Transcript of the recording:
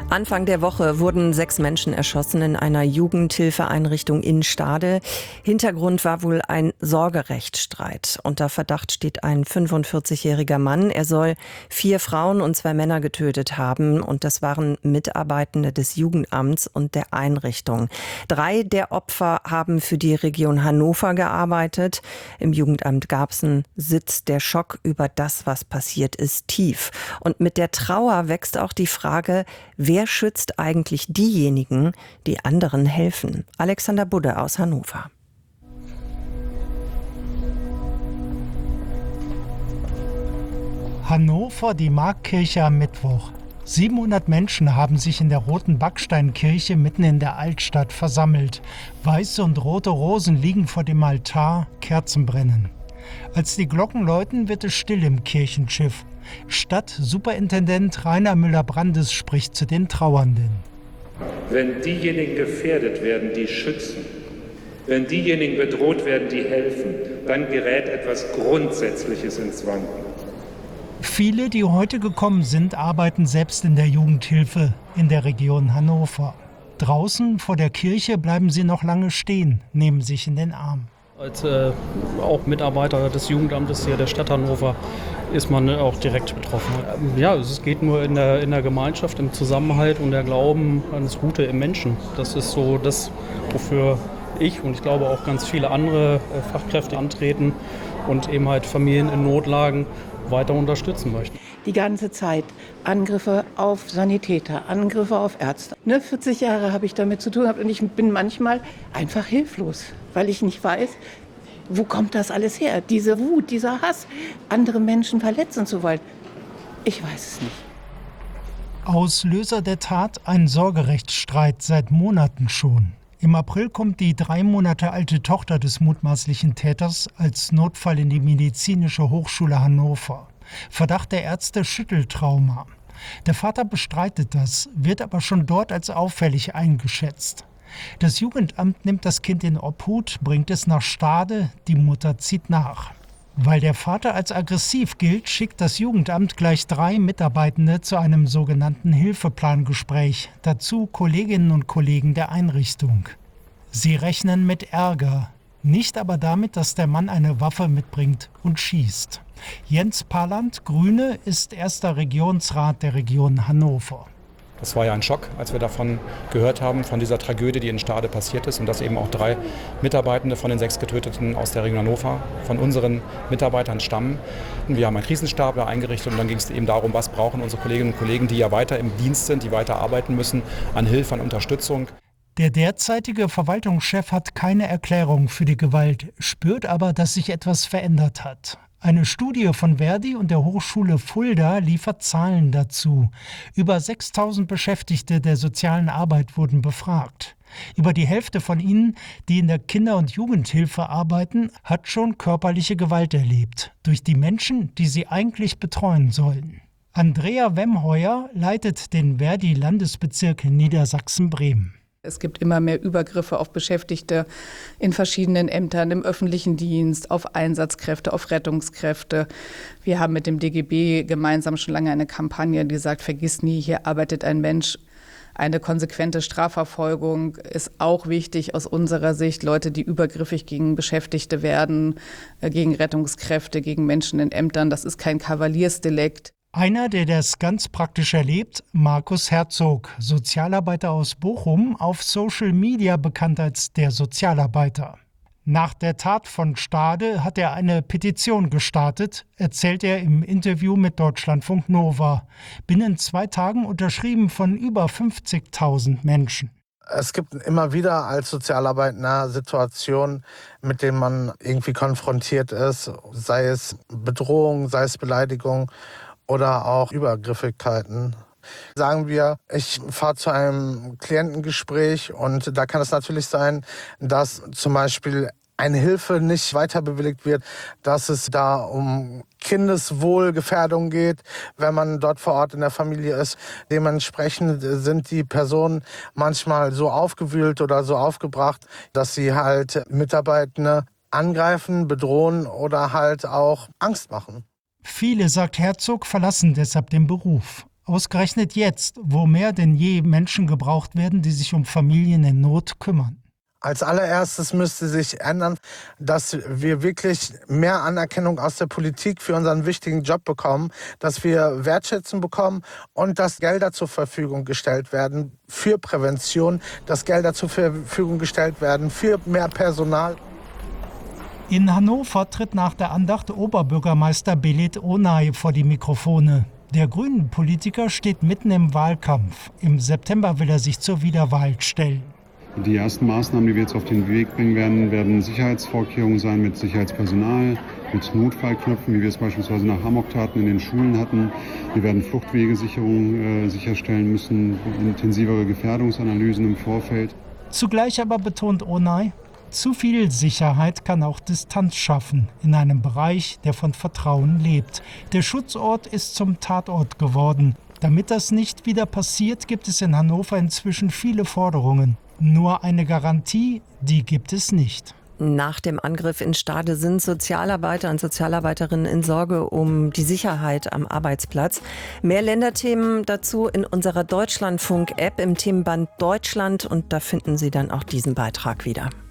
Anfang der Woche wurden 6 Menschen erschossen in einer Jugendhilfeeinrichtung in Stade. Hintergrund war wohl ein Sorgerechtsstreit. Unter Verdacht steht ein 45-jähriger Mann. Er soll 4 Frauen und 2 Männer getötet haben. Und das waren Mitarbeitende des Jugendamts und der Einrichtung. 3 der Opfer haben für die Region Hannover gearbeitet. Im Jugendamt gab es einen Sitz. Der Schock über das, was passiert ist, tief. Und mit der Trauer wächst auch die Frage, wer schützt eigentlich diejenigen, die anderen helfen? Alexander Budde aus Hannover. Hannover, die Marktkirche am Mittwoch. 700 Menschen haben sich in der roten Backsteinkirche mitten in der Altstadt versammelt. Weiße und rote Rosen liegen vor dem Altar, Kerzen brennen. Als die Glocken läuten, wird es still im Kirchenschiff. Stadtsuperintendent Rainer Müller-Brandes spricht zu den Trauernden. Wenn diejenigen gefährdet werden, die schützen, wenn diejenigen bedroht werden, die helfen, dann gerät etwas Grundsätzliches ins Wanken. Viele, die heute gekommen sind, arbeiten selbst in der Jugendhilfe in der Region Hannover. Draußen vor der Kirche bleiben sie noch lange stehen, nehmen sich in den Arm. Als auch Mitarbeiter des Jugendamtes hier der Stadt Hannover ist man auch direkt betroffen. Ja, es geht nur in der Gemeinschaft, im Zusammenhalt und der Glauben an das Gute im Menschen. Das ist so das, wofür ich und ich glaube auch ganz viele andere Fachkräfte antreten und eben halt Familien in Notlagen weiter unterstützen möchten. Die ganze Zeit Angriffe auf Sanitäter, Angriffe auf Ärzte. 40 Jahre habe ich damit zu tun gehabt und ich bin manchmal einfach hilflos, weil ich nicht weiß, wo kommt das alles her? Diese Wut, dieser Hass, andere Menschen verletzen zu wollen. Ich weiß es nicht. Auslöser der Tat ein Sorgerechtsstreit seit Monaten schon. Im April kommt die 3 Monate alte Tochter des mutmaßlichen Täters als Notfall in die Medizinische Hochschule Hannover. Verdacht der Ärzte Schütteltrauma. Der Vater bestreitet das, wird aber schon dort als auffällig eingeschätzt. Das Jugendamt nimmt das Kind in Obhut, bringt es nach Stade, die Mutter zieht nach. Weil der Vater als aggressiv gilt, schickt das Jugendamt gleich 3 Mitarbeitende zu einem sogenannten Hilfeplangespräch, dazu Kolleginnen und Kollegen der Einrichtung. Sie rechnen mit Ärger, nicht aber damit, dass der Mann eine Waffe mitbringt und schießt. Jens Paland, Grüne, ist erster Regionsrat der Region Hannover. Das war ja ein Schock, als wir davon gehört haben, von dieser Tragödie, die in Stade passiert ist und dass eben auch 3 Mitarbeitende von den 6 Getöteten aus der Region Hannover von unseren Mitarbeitern stammen. Wir haben einen Krisenstab da eingerichtet und dann ging es eben darum, was brauchen unsere Kolleginnen und Kollegen, die ja weiter im Dienst sind, die weiter arbeiten müssen, an Hilfe, an Unterstützung. Der derzeitige Verwaltungschef hat keine Erklärung für die Gewalt, spürt aber, dass sich etwas verändert hat. Eine Studie von Verdi und der Hochschule Fulda liefert Zahlen dazu. Über 6.000 Beschäftigte der sozialen Arbeit wurden befragt. Über die Hälfte von ihnen, die in der Kinder- und Jugendhilfe arbeiten, hat schon körperliche Gewalt erlebt. Durch die Menschen, die sie eigentlich betreuen sollen. Andrea Wemheuer leitet den Verdi-Landesbezirk Niedersachsen-Bremen. Es gibt immer mehr Übergriffe auf Beschäftigte in verschiedenen Ämtern, im öffentlichen Dienst, auf Einsatzkräfte, auf Rettungskräfte. Wir haben mit dem DGB gemeinsam schon lange eine Kampagne, die sagt, vergiss nie, hier arbeitet ein Mensch. Eine konsequente Strafverfolgung ist auch wichtig aus unserer Sicht. Leute, die übergriffig gegen Beschäftigte werden, gegen Rettungskräfte, gegen Menschen in Ämtern, das ist kein Kavaliersdelikt. Einer, der das ganz praktisch erlebt, Markus Herzog, Sozialarbeiter aus Bochum, auf Social Media bekannt als der Sozialarbeiter. Nach der Tat von Stade hat er eine Petition gestartet, erzählt er im Interview mit Deutschlandfunk Nova. Binnen 2 Tagen unterschrieben von über 50.000 Menschen. Es gibt immer wieder als Sozialarbeiter Situationen, mit denen man irgendwie konfrontiert ist, sei es Bedrohung, sei es Beleidigung oder auch Übergriffigkeiten. Sagen wir, ich fahre zu einem Klientengespräch und da kann es natürlich sein, dass zum Beispiel eine Hilfe nicht weiter bewilligt wird, dass es da um Kindeswohlgefährdung geht, wenn man dort vor Ort in der Familie ist. Dementsprechend sind die Personen manchmal so aufgewühlt oder so aufgebracht, dass sie halt Mitarbeitende angreifen, bedrohen oder halt auch Angst machen. Viele, sagt Herzog, verlassen deshalb den Beruf. Ausgerechnet jetzt, wo mehr denn je Menschen gebraucht werden, die sich um Familien in Not kümmern. Als allererstes müsste sich ändern, dass wir wirklich mehr Anerkennung aus der Politik für unseren wichtigen Job bekommen, dass wir Wertschätzung bekommen und dass Gelder zur Verfügung gestellt werden für Prävention, dass Gelder zur Verfügung gestellt werden für mehr Personal. In Hannover tritt nach der Andacht Oberbürgermeister Belit Onay vor die Mikrofone. Der Grünen-Politiker steht mitten im Wahlkampf. Im September will er sich zur Wiederwahl stellen. Die ersten Maßnahmen, die wir jetzt auf den Weg bringen werden Sicherheitsvorkehrungen sein mit Sicherheitspersonal, mit Notfallknöpfen, wie wir es beispielsweise nach Amok-Taten in den Schulen hatten. Wir werden Fluchtwegesicherung sicherstellen müssen, intensivere Gefährdungsanalysen im Vorfeld. Zugleich aber betont Onay, zu viel Sicherheit kann auch Distanz schaffen in einem Bereich, der von Vertrauen lebt. Der Schutzort ist zum Tatort geworden. Damit das nicht wieder passiert, gibt es in Hannover inzwischen viele Forderungen. Nur eine Garantie, die gibt es nicht. Nach dem Angriff in Stade sind Sozialarbeiter und Sozialarbeiterinnen in Sorge um die Sicherheit am Arbeitsplatz. Mehr Länderthemen dazu in unserer Deutschlandfunk-App im Themenband Deutschland und da finden Sie dann auch diesen Beitrag wieder.